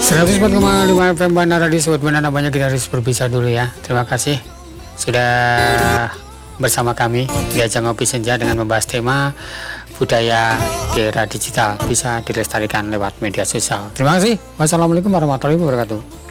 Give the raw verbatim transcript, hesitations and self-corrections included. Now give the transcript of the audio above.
seratus empat koma lima F M Bandar Radio Sobat Bandana, banyak kita harus berpisah dulu ya. Terima kasih sudah bersama kami di ajang Ngopi Senja dengan membahas tema budaya di era digital bisa dilestarikan lewat media sosial. Terima kasih. Wassalamualaikum warahmatullahi wabarakatuh.